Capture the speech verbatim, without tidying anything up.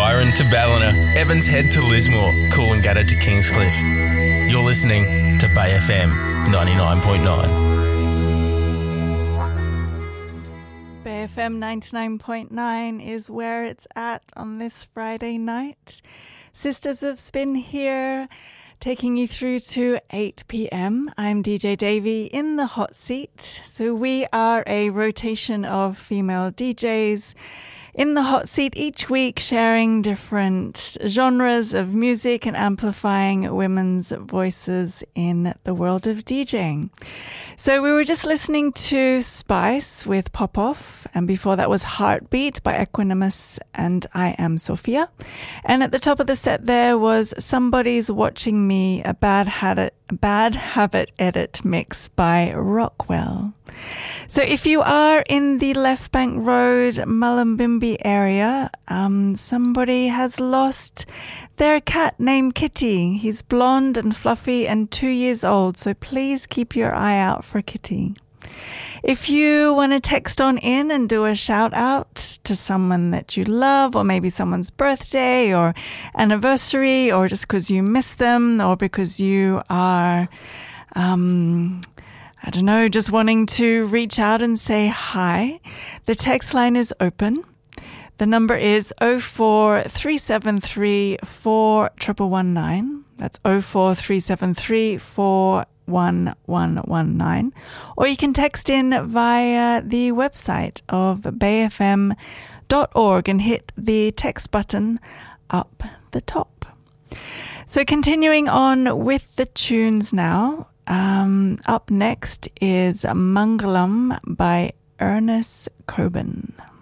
Byron to Ballina, Evans Head to Lismore, Coolangatta to Kingscliff. You're listening to Bay F M ninety-nine point nine. Bay F M ninety-nine point nine is where it's at on this Friday night. Sisters of Spin here, taking you through to eight p.m. I'm D J Davey in the hot seat. So we are a rotation of female D Js in the hot seat each week, sharing different genres of music and amplifying women's voices in the world of DJing. So we were just listening to Spice with Pop Off, and before that was Heartbeat by Equanimous and I Am Sophia. And at the top of the set there was Somebody's Watching Me, a Bad Habit, Bad Habit edit mix by Rockwell. So if you are in the Left Bank Road, Mullumbimby area, um, somebody has lost their cat named Kitty. He's blonde and fluffy and two years old, so please keep your eye out for Kitty. If you want to text on in and do a shout out to someone that you love, or maybe someone's birthday or anniversary, or just because you miss them, or because you are, um, I don't know, just wanting to reach out and say hi, the text line is open. The number is oh four three seven three four one one one nine. That's oh four three seven three four one one one nine. Or you can text in via the website of bay f m dot org and hit the text button up the top. So continuing on with the tunes now. Um, up next is Mangalam by Ernest Coben.